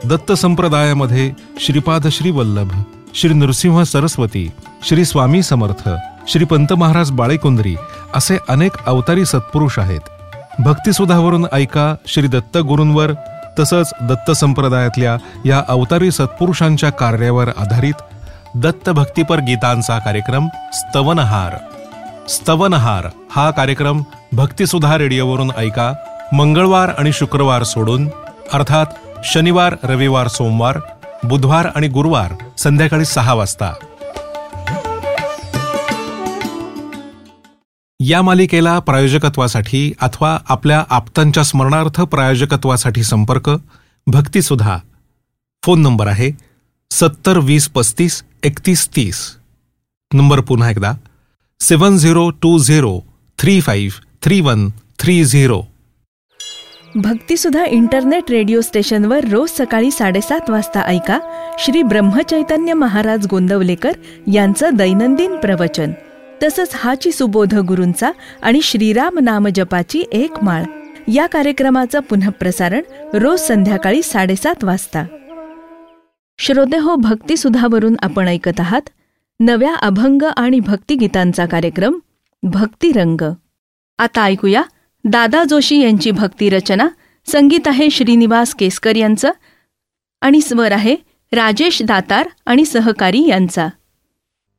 दत्त संप्रदायामध्ये श्रीपाद श्री वल्लभ, श्री नृसिंह सरस्वती, श्री स्वामी समर्थ, श्री पंत महाराज बाळेकुंद्री असे अनेक अवतारी सत्पुरुष आहेत. भक्तिसुधावरून ऐका श्री दत्त गुरूंवर तसंच दत्त संप्रदायातल्या या अवतारी सत्पुरुषांच्या कार्यावर आधारित दत्त भक्तिपर गीतांचा कार्यक्रम स्तवनहार. स्तवनहार हा कार्यक्रम भक्तिसुधा रेडिओवरून ऐका मंगळवार आणि शुक्रवार सोडून, अर्थात शनिवार, रविवार, सोमवार, बुधवार आणि गुरुवार संध्याकाळी 6 वाजता. या मालिकेला प्रायोजकत्वासाठी अथवा आपल्या आप्तांच्या स्मरणार्थ प्रायोजकत्वासाठी संपर्क भक्तिसुधा. फोन नंबर आहे 70 20 35 31 30. नंबर पुन्हा एकदा 7020 35 31 30. भक्तिसुधा इंटरनेट रेडिओ स्टेशनवर रोज सकाळी 7:30 वाजता ऐका श्री ब्रह्मचैतन्य महाराज गोंदवलेकर यांचं दैनंदिन प्रवचन, तसंच हाची सुबोध गुरूंचा आणि श्रीराम नाम जपाची 1 माळ या कार्यक्रमाचं पुनःप्रसारण रोज संध्याकाळी 7:30 वाजता. श्रोतेहो, भक्तिसुधावरून आपण ऐकत आहात नव्या अभंग आणि भक्तिगीतांचा कार्यक्रम भक्तिरंग. आता ऐकूया दादा जोशी यांची भक्तिरचना. संगीत आहे श्रीनिवास केसकर यांचं आणि स्वर आहे राजेश दातार आणि सहकारी यांचा.